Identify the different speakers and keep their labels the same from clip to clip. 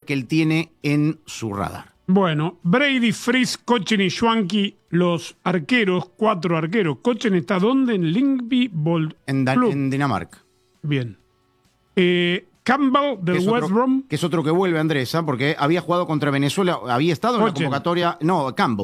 Speaker 1: que él tiene en su radar.
Speaker 2: Bueno, Brady, Fries, Kochen y Schwanke, los arqueros, 4 arqueros. Kochen está ¿dónde? En Lyngby Bold Club.
Speaker 1: En Dinamarca.
Speaker 2: Bien. Campbell del West Brom.
Speaker 1: Que es otro que vuelve, Andrés, porque había jugado contra Venezuela, había estado en la convocatoria. No, Campbell.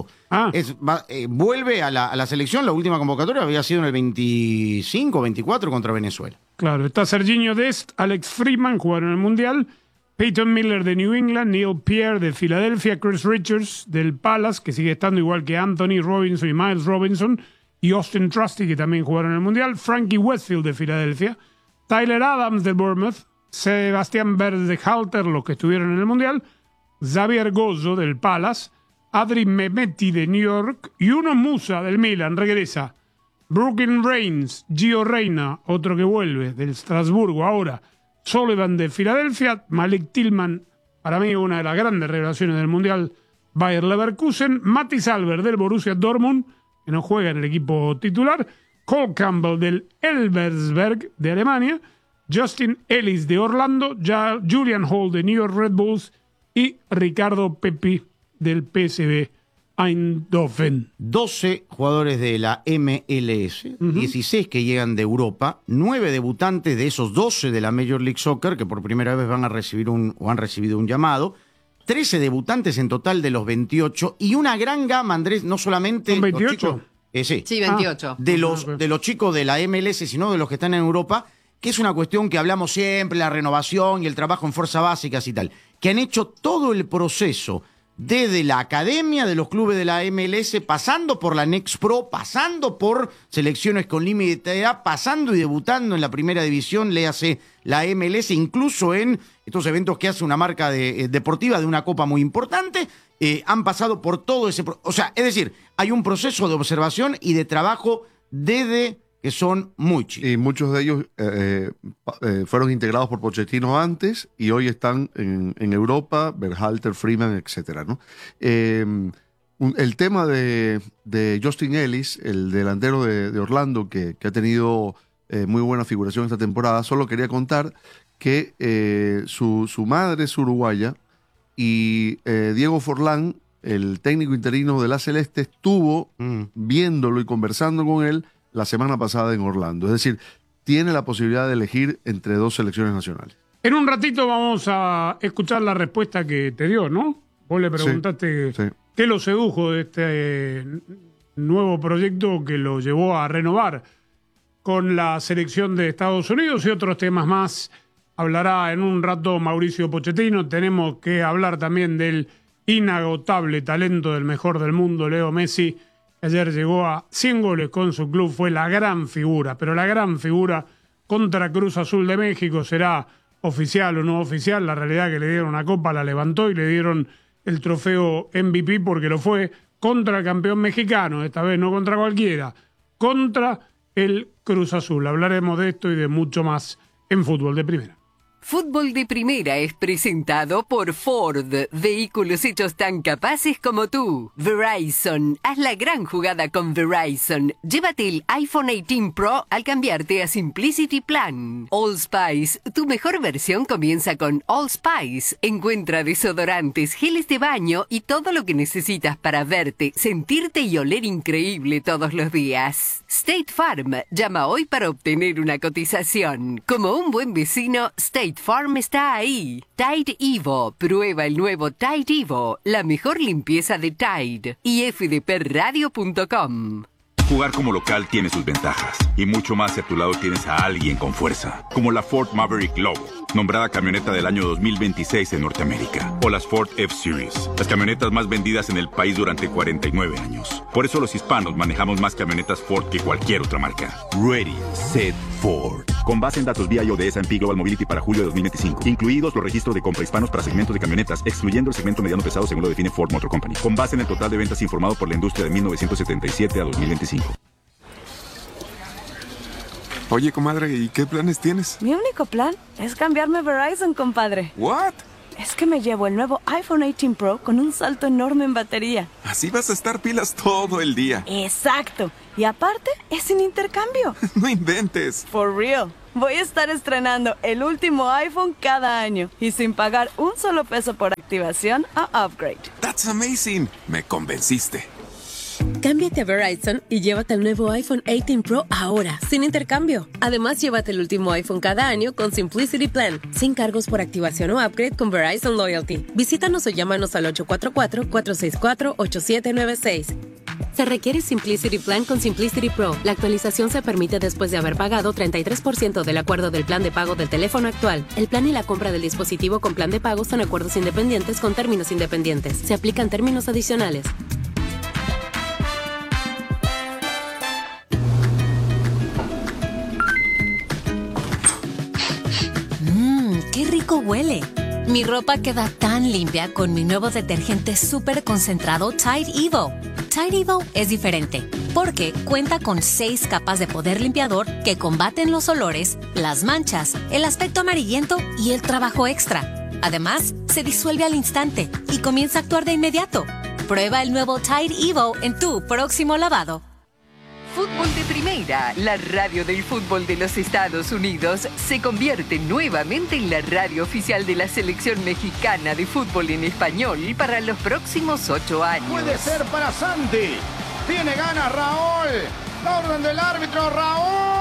Speaker 1: Vuelve a la selección, la última convocatoria había sido en el 25 24 contra Venezuela.
Speaker 2: Claro, está Serginho Dest, Alex Freeman, jugaron en el Mundial. Peyton Miller de New England, Neil Pierre de Filadelfia, Chris Richards del Palace, que sigue estando igual que Anthony Robinson y Miles Robinson, y Austin Trusty, que también jugaron en el Mundial. Frankie Westfield de Filadelfia, Tyler Adams de Bournemouth, Sebastián Berz de Halter, los que estuvieron en el Mundial, Xavier Gozzo del Palace, Adri Mehmeti de New York, y uno Musa del Milan, regresa. Brooklyn Reigns, Gio Reyna, otro que vuelve del Strasburgo ahora, Sullivan de Filadelfia, Malik Tillman, para mí una de las grandes revelaciones del Mundial, Bayer Leverkusen, Mathis Albert del Borussia Dortmund, que no juega en el equipo titular, Cole Campbell del Elversberg de Alemania, Justin Ellis de Orlando, Julian Hall de New York Red Bulls y Ricardo Pepi del PSV Eindhoven.
Speaker 1: 12 jugadores de la MLS, 16 que llegan de Europa, 9 debutantes de esos 12 de la Major League Soccer que por primera vez han recibido un llamado, 13 debutantes en total de los 28 y una gran gama, Andrés, no solamente...
Speaker 2: ¿Son 28?
Speaker 3: Sí, 28.
Speaker 1: De los chicos de la MLS, sino de los que están en Europa, que es una cuestión que hablamos siempre, la renovación y el trabajo en fuerzas básicas y tal, que han hecho todo el proceso desde la academia de los clubes de la MLS, pasando por la Next Pro, pasando por selecciones con límite de edad, pasando y debutando en la primera división, léase la MLS, incluso en estos eventos que hace una marca deportiva de una copa muy importante, han pasado por todo ese... O sea, es decir, hay un proceso de observación y de trabajo desde que son muy chicos.
Speaker 4: Y muchos de ellos fueron integrados por Pochettino antes y hoy están en Europa, Berhalter, Freeman, etcétera, ¿no? El tema de Justin Ellis, el delantero de Orlando, que ha tenido muy buena figuración esta temporada, solo quería contar que su madre es uruguaya y Diego Forlán, el técnico interino de la Celeste, estuvo viéndolo y conversando con él la semana pasada en Orlando. Es decir, tiene la posibilidad de elegir entre 2 selecciones nacionales.
Speaker 2: En un ratito vamos a escuchar la respuesta que te dio, ¿no? Vos le preguntaste qué lo sedujo de este nuevo proyecto que lo llevó a renovar con la selección de Estados Unidos y otros temas más. Hablará en un rato Mauricio Pochettino. Tenemos que hablar también del inagotable talento del mejor del mundo, Leo Messi. Ayer llegó a 100 goles con su club, fue la gran figura, pero la gran figura contra Cruz Azul de México. Será oficial o no oficial, la realidad es que le dieron una copa, la levantó y le dieron el trofeo MVP porque lo fue contra el campeón mexicano, esta vez no contra cualquiera, contra el Cruz Azul. Hablaremos de esto y de mucho más en Fútbol de Primera.
Speaker 5: Fútbol de Primera es presentado por Ford, vehículos hechos tan capaces como tú. Verizon, haz la gran jugada con Verizon. Llévate el iPhone 18 Pro al cambiarte a Simplicity Plan. Allspice, tu mejor versión comienza con Allspice. Encuentra desodorantes, geles de baño y todo lo que necesitas para verte, sentirte y oler increíble todos los días. State Farm, llama hoy para obtener una cotización. Como un buen vecino, State Farm está ahí. Tide Evo, prueba el nuevo Tide Evo, la mejor limpieza de Tide. Y fdpradio.com.
Speaker 6: Jugar como local tiene sus ventajas, y mucho más si a tu lado tienes a alguien con fuerza, como la Ford Maverick Lobo, nombrada camioneta del año 2026 en Norteamérica, o las Ford F-Series, las camionetas más vendidas en el país durante 49 años. Por eso los hispanos manejamos más camionetas Ford que cualquier otra marca. Ready, Set, Ford. Con base en datos BIOD de S&P Global Mobility para julio de 2025, incluidos los registros de compra hispanos para segmentos de camionetas, excluyendo el segmento mediano pesado según lo define Ford Motor Company, con base en el total de ventas informado por la industria de 1977 a 2025.
Speaker 7: Oye, comadre, ¿y qué planes tienes?
Speaker 8: Mi único plan es cambiarme a Verizon, compadre.
Speaker 7: ¿What?
Speaker 8: Es que me llevo el nuevo iPhone 18 Pro con un salto enorme en batería.
Speaker 7: Así vas a estar pilas todo el día.
Speaker 8: Exacto. Y aparte, es sin intercambio.
Speaker 7: No inventes.
Speaker 8: For real. Voy a estar estrenando el último iPhone cada año y sin pagar un solo peso por activación o upgrade.
Speaker 7: That's amazing. Me convenciste.
Speaker 3: Cámbiate a Verizon y llévate el nuevo iPhone 18 Pro ahora, sin intercambio. Además, llévate el último iPhone cada año con Simplicity Plan, sin cargos por activación o upgrade con Verizon Loyalty. Visítanos o llámanos al 844-464-8796. Se requiere Simplicity Plan con Simplicity Pro. La actualización se permite después de haber pagado 33% del acuerdo del plan de pago del teléfono actual. El plan y la compra del dispositivo con plan de pago son acuerdos independientes con términos independientes. Se aplican términos adicionales.
Speaker 9: ¡Qué rico huele! Mi ropa queda tan limpia con mi nuevo detergente súper concentrado Tide Evo. Tide Evo es diferente porque cuenta con 6 capas de poder limpiador que combaten los olores, las manchas, el aspecto amarillento y el trabajo extra. Además, se disuelve al instante y comienza a actuar de inmediato. Prueba el nuevo Tide Evo en tu próximo lavado.
Speaker 5: Fútbol de Primera, la radio del fútbol de los Estados Unidos, se convierte nuevamente en la radio oficial de la selección mexicana de fútbol en español para los próximos 8 años.
Speaker 1: Puede ser para Santi. Tiene ganas Raúl. La orden del árbitro, Raúl.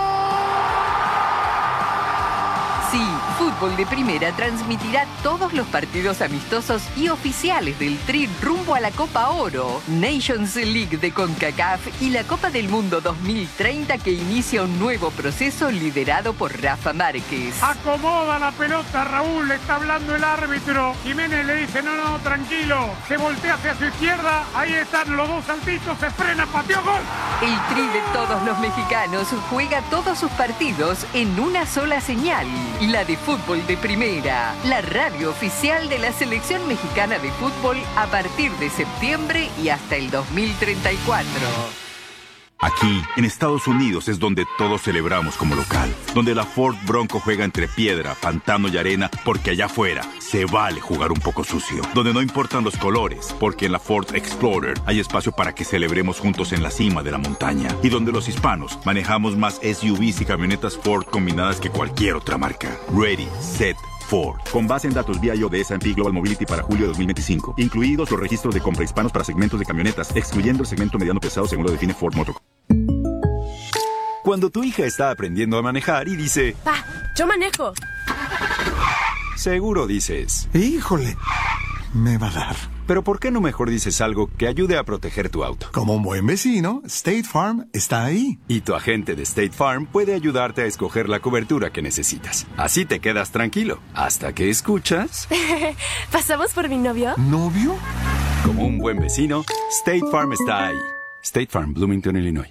Speaker 5: Sí, Fútbol de Primera transmitirá todos los partidos amistosos y oficiales del Tri rumbo a la Copa Oro, Nations League de CONCACAF y la Copa del Mundo 2030 que inicia un nuevo proceso liderado por Rafa Márquez.
Speaker 2: Acomoda la pelota, Raúl, le está hablando el árbitro. Jiménez le dice, no, tranquilo. Se voltea hacia su izquierda, ahí están los dos saltitos, se frena, pateó, gol.
Speaker 5: El Tri de todos los mexicanos juega todos sus partidos en una sola señal, la de Fútbol de Primera, la radio oficial de la selección mexicana de fútbol a partir de septiembre y hasta el 2034.
Speaker 6: Aquí, en Estados Unidos, es donde todos celebramos como local. Donde la Ford Bronco juega entre piedra, pantano y arena, porque allá afuera se vale jugar un poco sucio. Donde no importan los colores, porque en la Ford Explorer hay espacio para que celebremos juntos en la cima de la montaña. Y donde los hispanos manejamos más SUVs y camionetas Ford combinadas que cualquier otra marca. Ready, set, Ford. Con base en datos BIO de S&P Global Mobility para julio de 2025. Incluidos los registros de compra hispanos para segmentos de camionetas, excluyendo el segmento mediano pesado según lo define Ford Motor.
Speaker 10: Cuando tu hija está aprendiendo a manejar y dice...
Speaker 8: ¡Pa! ¡Yo manejo!
Speaker 10: Seguro dices...
Speaker 11: ¡Híjole! Me va a dar.
Speaker 10: Pero ¿por qué no mejor dices algo que ayude a proteger tu auto?
Speaker 11: Como un buen vecino, State Farm está ahí.
Speaker 10: Y tu agente de State Farm puede ayudarte a escoger la cobertura que necesitas. Así te quedas tranquilo, hasta que escuchas...
Speaker 8: ¿Pasamos por mi novio?
Speaker 11: ¿Novio?
Speaker 10: Como un buen vecino, State Farm está ahí. State Farm, Bloomington, Illinois.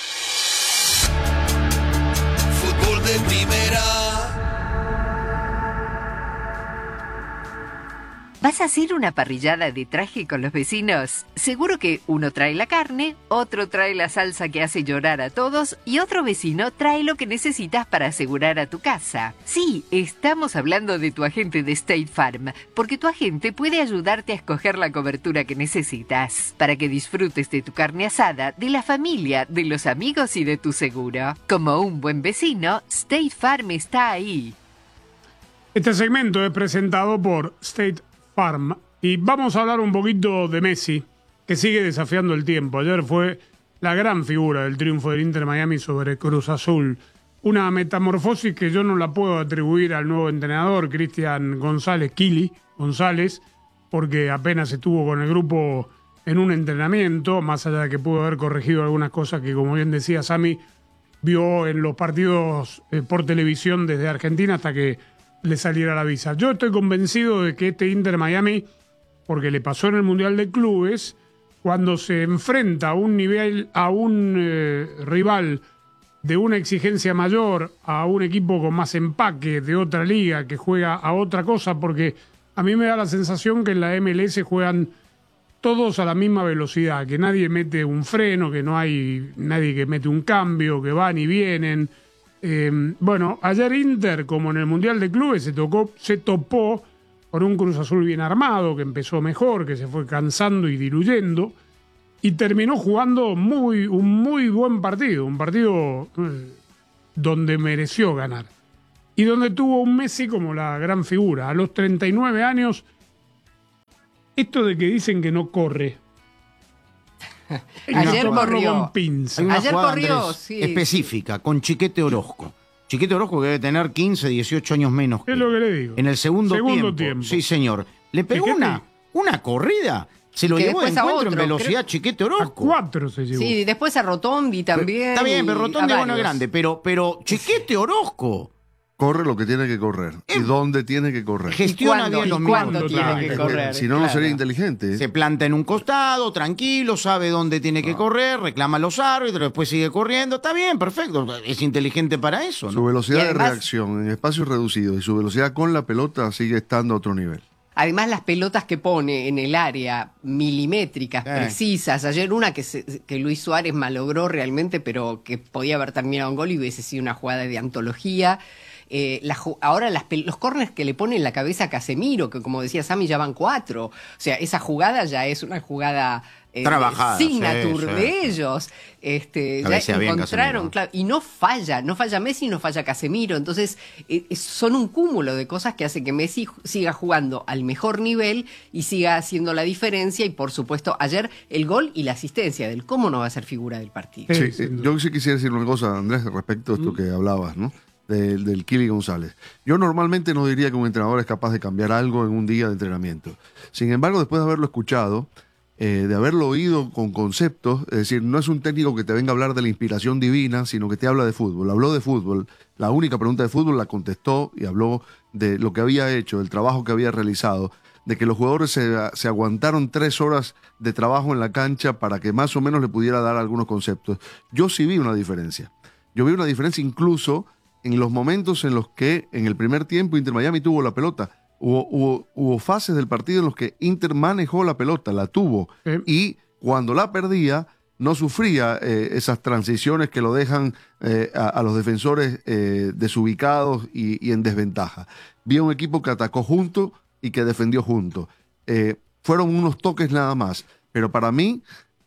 Speaker 12: Fútbol de Primera.
Speaker 5: ¿Vas a hacer una parrillada de traje con los vecinos? Seguro que uno trae la carne, otro trae la salsa que hace llorar a todos y otro vecino trae lo que necesitas para asegurar a tu casa. Sí, estamos hablando de tu agente de State Farm, porque tu agente puede ayudarte a escoger la cobertura que necesitas para que disfrutes de tu carne asada, de la familia, de los amigos y de tu seguro. Como un buen vecino, State Farm está ahí.
Speaker 2: Este segmento es presentado por State Farm y vamos a hablar un poquito de Messi, que sigue desafiando el tiempo. Ayer fue la gran figura del triunfo del Inter Miami sobre Cruz Azul. Una metamorfosis que yo no la puedo atribuir al nuevo entrenador, Cristian González, Kili González, porque apenas estuvo con el grupo en un entrenamiento, más allá de que pudo haber corregido algunas cosas que, como bien decía Sami, vio en los partidos por televisión desde Argentina hasta que le saliera la visa. Yo estoy convencido de que este Inter Miami, porque le pasó en el Mundial de Clubes, cuando se enfrenta a un rival de una exigencia mayor, a un equipo con más empaque de otra liga que juega a otra cosa, porque a mí me da la sensación que en la MLS juegan todos a la misma velocidad, que nadie mete un freno, que no hay nadie que mete un cambio, que van y vienen. Bueno, ayer Inter, como en el Mundial de Clubes, se topó con un Cruz Azul bien armado, que empezó mejor, que se fue cansando y diluyendo, y terminó jugando un muy buen partido, un partido donde mereció ganar, y donde tuvo un Messi como la gran figura. A los 39 años Esto de que dicen que no corre.
Speaker 13: Ayer corrió.
Speaker 2: Con pinza.
Speaker 1: Hay una
Speaker 13: Ayer
Speaker 1: jugada,
Speaker 13: corrió,
Speaker 1: Andrés,
Speaker 13: sí.
Speaker 1: específica, con Chiquete Orozco. Chiquete Orozco que debe tener 15, 18 años menos.
Speaker 2: Es lo que le digo.
Speaker 1: En el segundo
Speaker 2: tiempo.
Speaker 1: Sí, señor. Le pegó
Speaker 2: Chiquete.
Speaker 1: una corrida. Se lo
Speaker 13: Que
Speaker 1: llevó de
Speaker 13: después a
Speaker 1: encuentro en
Speaker 13: otro,
Speaker 1: velocidad Chiquete Orozco.
Speaker 2: 4 se llevó.
Speaker 13: Sí, después a Rotondi también.
Speaker 1: Está bien, pero
Speaker 13: y
Speaker 1: Rotondi
Speaker 13: a
Speaker 1: bueno es
Speaker 13: varios.
Speaker 1: grande. Pero Chiquete Orozco
Speaker 4: Corre lo que tiene que correr. ¿Y dónde tiene que correr?
Speaker 1: gestiona bien los
Speaker 13: cuándo
Speaker 1: minutos.
Speaker 13: tiene que correr?
Speaker 4: Si no, no sería inteligente.
Speaker 1: Se planta en un costado, tranquilo, sabe dónde tiene que correr, reclama a los árbitros, después sigue corriendo. Está bien, perfecto. Es inteligente para eso,
Speaker 4: Su
Speaker 1: ¿no?
Speaker 4: velocidad
Speaker 13: Y además-
Speaker 4: de reacción en espacios reducidos y su velocidad con la pelota sigue estando a otro nivel.
Speaker 13: Además, las pelotas que pone en el área, milimétricas, precisas. Ayer una que Luis Suárez malogró realmente, pero que podía haber terminado en gol y hubiese sido una jugada de antología. Ahora los córners que le pone en la cabeza a Casemiro, que como decía Sammy, ya van 4. O sea, esa jugada ya es una jugada
Speaker 1: trabajada,
Speaker 13: signature
Speaker 1: sí,
Speaker 13: de
Speaker 1: sí.
Speaker 13: ellos. Ya
Speaker 1: Cabecea bien
Speaker 13: encontraron,
Speaker 1: Casemiro.
Speaker 13: claro, y no falla Messi, no falla Casemiro. Entonces, son un cúmulo de cosas que hace que Messi siga jugando al mejor nivel y siga haciendo la diferencia. Y por supuesto, ayer el gol y la asistencia del cómo no va a ser figura del partido.
Speaker 4: Sí, yo sí quisiera decir una cosa, Andrés, respecto a esto que hablabas, ¿no? Del Kili González. Yo normalmente no diría que un entrenador es capaz de cambiar algo en un día de entrenamiento. Sin embargo, después de haberlo escuchado, de haberlo oído con conceptos, es decir, no es un técnico que te venga a hablar de la inspiración divina, sino que te habla de fútbol. Habló de fútbol, la única pregunta de fútbol la contestó y habló de lo que había hecho, del trabajo que había realizado, de que los jugadores se aguantaron 3 horas de trabajo en la cancha para que más o menos le pudiera dar algunos conceptos. Yo sí vi una diferencia. Yo vi una diferencia incluso en los momentos en los que en el primer tiempo Inter Miami tuvo la pelota. Hubo fases del partido en los que Inter manejó la pelota, la tuvo, y cuando la perdía no sufría esas transiciones que lo dejan a los defensores desubicados y en desventaja. Vi a un equipo que atacó junto y que defendió junto. Fueron unos toques nada más, pero para mí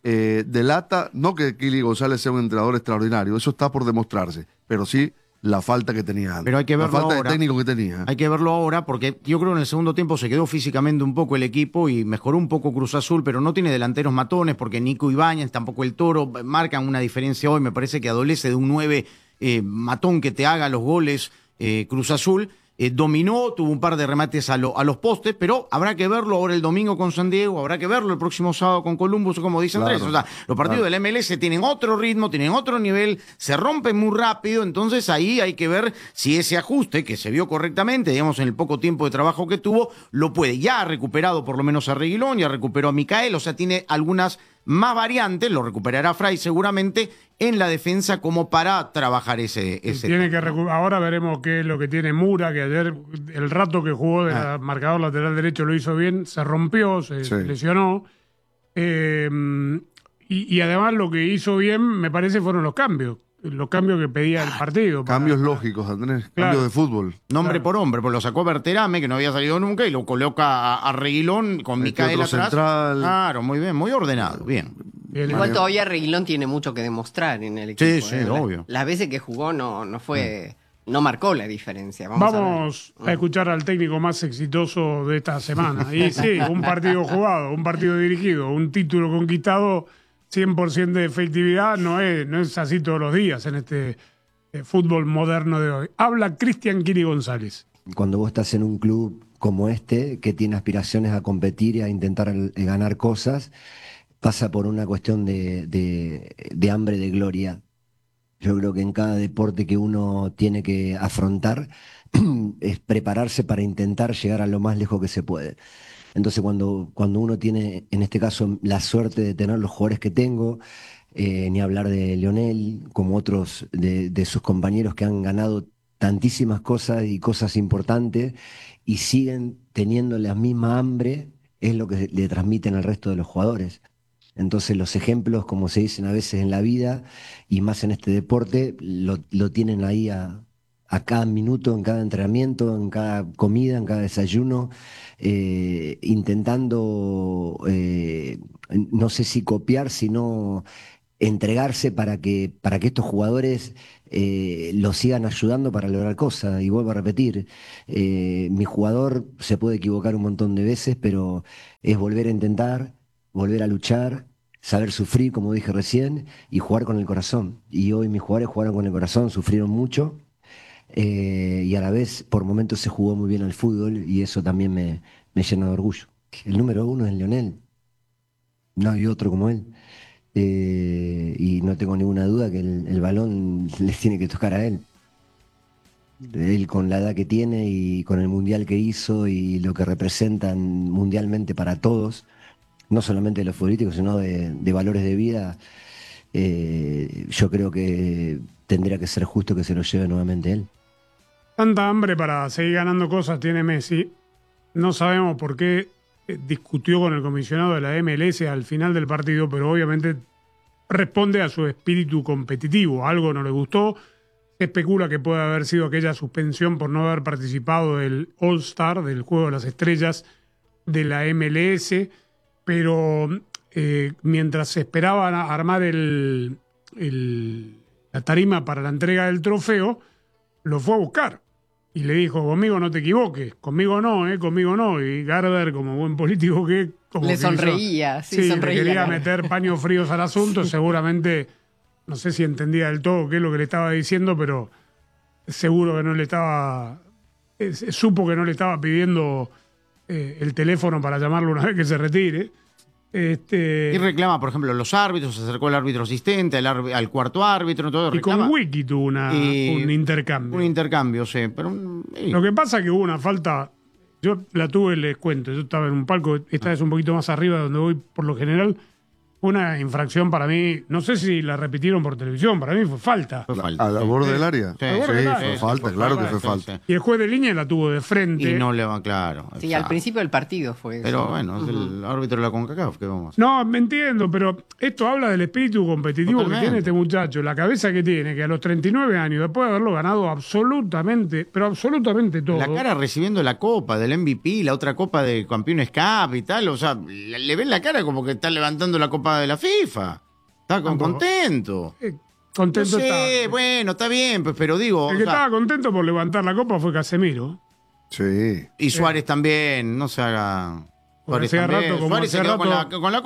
Speaker 4: delata, no que Kili González sea un entrenador extraordinario, eso está por demostrarse, pero sí la falta que tenía antes.
Speaker 1: Pero hay que verlo
Speaker 4: la falta
Speaker 1: ahora.
Speaker 4: de técnico que tenía.
Speaker 1: Hay que verlo ahora porque yo creo que en el segundo tiempo se quedó físicamente un poco el equipo y mejoró un poco Cruz Azul, pero no tiene delanteros matones porque Nico Ibáñez, tampoco el Toro, marcan una diferencia hoy. Me parece que adolece de un 9 matón que te haga los goles Cruz Azul. Dominó, tuvo un par de remates a los postes, pero habrá que verlo ahora el domingo con San Diego, habrá que verlo el próximo sábado con Columbus, como dice Andrés. O sea, los partidos del MLS tienen otro ritmo, tienen otro nivel, se rompen muy rápido, entonces ahí hay que ver si ese ajuste, que se vio correctamente, digamos, en el poco tiempo de trabajo que tuvo, lo puede. Ya ha recuperado por lo menos a Reguilón, ya recuperó a Micael, o sea, tiene algunas más variantes, lo recuperará Fray seguramente, en la defensa como para trabajar ese
Speaker 2: Tiene que ahora veremos qué es lo que tiene Mura, que ayer el rato que jugó de marcador lateral derecho lo hizo bien, se rompió, se lesionó. Y además lo que hizo bien, me parece, fueron los cambios que pedía el partido.
Speaker 4: Cambios lógicos, Andrés, cambios de fútbol.
Speaker 1: Nombre por hombre, pues lo sacó a Berterame, que no había salido nunca, y lo coloca a Reguilón con Micael atrás.
Speaker 4: Central.
Speaker 1: Claro, muy bien, muy ordenado, bien.
Speaker 13: Igual todavía Reguilón tiene mucho que demostrar en el equipo.
Speaker 1: Sí, obvio.
Speaker 13: Las veces que jugó no fue, no marcó la diferencia. Vamos
Speaker 2: a escuchar al técnico más exitoso de esta semana. Y sí, un partido jugado, un partido dirigido, un título conquistado, 100% de efectividad, no es así todos los días en este fútbol moderno de hoy. Habla Cristian Kili González.
Speaker 14: Cuando vos estás en un club como este, que tiene aspiraciones a competir y a intentar ganar cosas, pasa por una cuestión de hambre de gloria. Yo creo que en cada deporte que uno tiene que afrontar es prepararse para intentar llegar a lo más lejos que se puede. Entonces cuando uno tiene, en este caso, la suerte de tener los jugadores que tengo, ni hablar de Lionel, como otros de sus compañeros que han ganado tantísimas cosas y cosas importantes y siguen teniendo la misma hambre, es lo que le transmiten al resto de los jugadores. Entonces los ejemplos, como se dicen a veces en la vida, y más en este deporte, lo tienen ahí a cada minuto, en cada entrenamiento, en cada comida, en cada desayuno, intentando, no sé si copiar, sino entregarse para que estos jugadores los sigan ayudando para lograr cosas. Y vuelvo a repetir, mi jugador se puede equivocar un montón de veces, pero es volver a intentar, volver a luchar, saber sufrir, como dije recién, y jugar con el corazón. Y hoy mis jugadores jugaron con el corazón, sufrieron mucho, y a la vez por momentos se jugó muy bien al fútbol, y eso también me llena de orgullo. El número 1 es Lionel, no hay otro como él. Y no tengo ninguna duda que el balón les tiene que tocar a él. Él con la edad que tiene y con el mundial que hizo y lo que representan mundialmente para todos, no solamente de los futbolísticos, sino de valores de vida, yo creo que tendría que ser justo que se lo lleve nuevamente él.
Speaker 2: Tanta hambre para seguir ganando cosas tiene Messi. No sabemos por qué discutió con el comisionado de la MLS al final del partido, pero obviamente responde a su espíritu competitivo. Algo no le gustó. Se especula que puede haber sido aquella suspensión por no haber participado del All-Star, del Juego de las Estrellas de la MLS, pero mientras se esperaban armar la tarima para la entrega del trofeo, lo fue a buscar. Y le dijo, conmigo no te equivoques, conmigo no. Y Garber, como buen político que... Como
Speaker 13: le
Speaker 2: que
Speaker 13: sonreía,
Speaker 2: sonreía,
Speaker 13: sonreía.
Speaker 2: Quería meter paños fríos al asunto, seguramente, no sé si entendía del todo qué es lo que le estaba diciendo, pero seguro que no le estaba... supo que no le estaba pidiendo el teléfono para llamarlo una vez que se retire.
Speaker 1: Y reclama, por ejemplo, los árbitros, se acercó al árbitro asistente, al cuarto árbitro, todo.
Speaker 2: Y
Speaker 1: reclama.
Speaker 2: con Wiki tuvo un intercambio.
Speaker 1: Un intercambio, sí. Pero,
Speaker 2: Lo que pasa es que hubo una falta, yo la tuve, les cuento, yo estaba en un palco, esta vez un poquito más arriba, donde voy por lo general, una infracción para mí, no sé si la repitieron por televisión, para mí fue falta.
Speaker 4: ¿A la borde del área?
Speaker 1: Sí,
Speaker 4: fue falta, claro que fue falta.
Speaker 2: Y el juez de línea la tuvo de frente.
Speaker 1: Y no le va, claro.
Speaker 13: Sí, al principio del partido fue
Speaker 1: Pero
Speaker 13: eso.
Speaker 1: bueno, es el árbitro de la CONCACAF, ¿qué vamos a hacer?
Speaker 2: No, me entiendo, pero esto habla del espíritu competitivo
Speaker 1: Totalmente.
Speaker 2: que tiene este muchacho, la cabeza que tiene, que a los 39 años, después de haberlo ganado absolutamente, pero absolutamente todo.
Speaker 1: La cara recibiendo la copa del MVP, la otra copa de Campeones Cup y tal, o sea, le ven la cara como que está levantando la copa de la FIFA. Está contento.
Speaker 2: Contento
Speaker 1: no sé,
Speaker 2: está.
Speaker 1: bueno, está bien, pues, pero digo...
Speaker 2: El que estaba contento por levantar la copa fue Casemiro.
Speaker 4: Sí.
Speaker 1: Y Suárez también, no se haga...
Speaker 2: Porque
Speaker 1: Suárez
Speaker 2: hacía
Speaker 1: también.
Speaker 2: rato, como
Speaker 1: Suárez se
Speaker 2: hace
Speaker 1: quedó
Speaker 2: rato-
Speaker 1: con la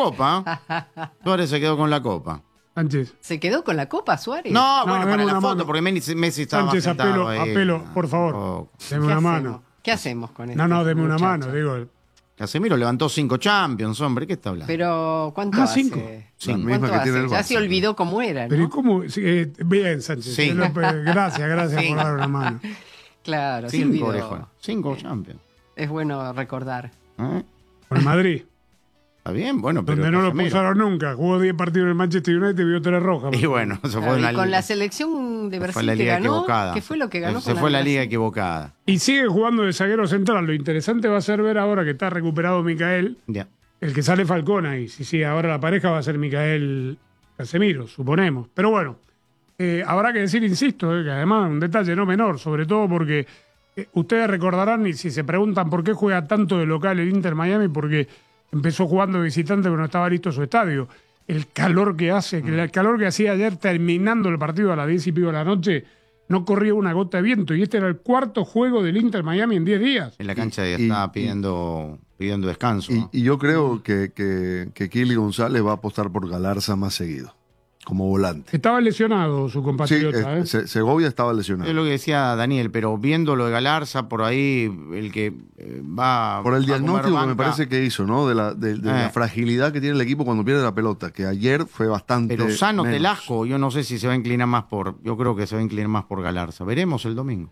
Speaker 1: copa. Suárez se quedó con la copa.
Speaker 2: Sánchez.
Speaker 13: ¿Se quedó con la copa Suárez?
Speaker 1: No, bueno,
Speaker 2: deme
Speaker 1: para la
Speaker 2: una
Speaker 1: foto,
Speaker 2: mano.
Speaker 1: porque Messi estaba
Speaker 2: Sánchez,
Speaker 1: sentado ahí.
Speaker 2: apelo, por favor. Deme
Speaker 13: ¿Qué
Speaker 2: una
Speaker 13: hacemos?
Speaker 2: mano.
Speaker 13: ¿Qué hacemos con esto?
Speaker 2: No, deme una mano, digo.
Speaker 1: Casemiro levantó 5 Champions, hombre, ¿qué está hablando?
Speaker 13: Pero, ¿cuánto hace?
Speaker 2: 5.
Speaker 1: Sí,
Speaker 4: misma
Speaker 13: ¿Cuánto
Speaker 4: que tiene
Speaker 13: hace?
Speaker 4: el
Speaker 13: Ya
Speaker 4: Barça.
Speaker 13: se olvidó cómo era, ¿no?
Speaker 2: Pero ¿y cómo? Sí, bien, Sánchez.
Speaker 1: Sí.
Speaker 2: Gracias
Speaker 1: Sí.
Speaker 2: por dar una mano.
Speaker 13: Claro, se
Speaker 1: 5
Speaker 13: olvidó.
Speaker 1: orejones, 5 Champions.
Speaker 13: Es bueno recordar.
Speaker 1: ¿Eh?
Speaker 2: Con el Madrid,
Speaker 1: Está bien, bueno, pero...
Speaker 2: donde no lo
Speaker 1: Casemiro.
Speaker 2: pusieron nunca. Jugó 10 partidos en el Manchester United y vio 3 rojas.
Speaker 1: Y bueno, se fue
Speaker 13: Claro,
Speaker 1: en
Speaker 13: y con la selección de
Speaker 1: se fue
Speaker 13: Brasil
Speaker 1: la
Speaker 13: que
Speaker 1: liga
Speaker 13: ganó,
Speaker 1: equivocada.
Speaker 13: ¿qué fue lo que ganó?
Speaker 1: Se
Speaker 13: con
Speaker 1: fue la
Speaker 13: Brasil?
Speaker 1: liga equivocada.
Speaker 2: Y sigue jugando de zaguero central. Lo interesante va a ser ver ahora que está recuperado Micael,
Speaker 1: Ya.
Speaker 2: el que sale Falcón ahí. Sí, ahora la pareja va a ser Micael Casemiro, suponemos. Pero bueno, habrá que decir, insisto, que además un detalle no menor, sobre todo porque ustedes recordarán, y si se preguntan por qué juega tanto de local el Inter Miami, porque empezó jugando de visitante pero no estaba listo su estadio. El calor que hace, el calor que hacía ayer terminando el partido a las 10 y pico de la noche, no corría una gota de viento. Y este era el cuarto juego del Inter Miami en 10 días.
Speaker 1: En la cancha ya estaba pidiendo descanso. ¿no?
Speaker 4: Y yo creo que Kili González va a apostar por Galarza más seguido, como volante.
Speaker 2: Estaba lesionado su
Speaker 4: Sí,
Speaker 2: compatriota.
Speaker 4: Segovia estaba lesionado.
Speaker 1: Es lo que decía Daniel, pero viendo lo de Galarza, por ahí el que va
Speaker 4: Por el
Speaker 1: a comer
Speaker 4: diagnóstico que me
Speaker 1: banca.
Speaker 4: parece que hizo, ¿no? De la fragilidad que tiene el equipo cuando pierde la pelota, que ayer fue bastante.
Speaker 1: Pero sano
Speaker 4: menos.
Speaker 1: Telasco, yo no sé si se va a inclinar más yo creo que se va a inclinar más por Galarza. Veremos el domingo.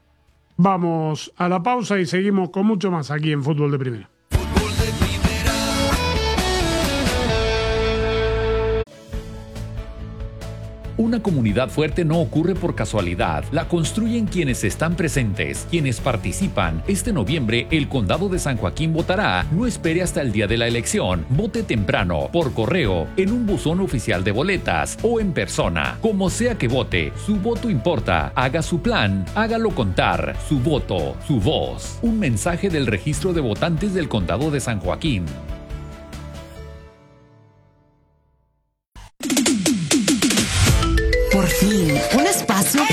Speaker 2: Vamos a la pausa y seguimos con mucho más aquí en Fútbol de Primera.
Speaker 15: Una comunidad fuerte no ocurre por casualidad, la construyen quienes están presentes, quienes participan. Este noviembre el Condado de San Joaquín votará. No espere hasta el día de la elección. Vote temprano, por correo, en un buzón oficial de boletas o en persona. Como sea que vote, su voto importa. Haga su plan, hágalo contar. Su voto, su voz. Un mensaje del Registro de Votantes del Condado de San Joaquín.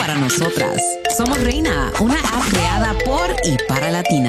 Speaker 16: para nosotras. Somos Reina, una app creada por y para latinas.